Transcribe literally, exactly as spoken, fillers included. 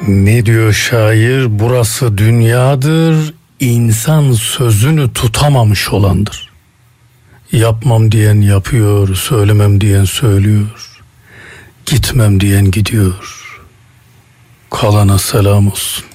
Ne diyor şair? Burası dünyadır, insan sözünü tutamamış olandır. Yapmam diyen yapıyor, söylemem diyen söylüyor, gitmem diyen gidiyor. Kalana selam olsun.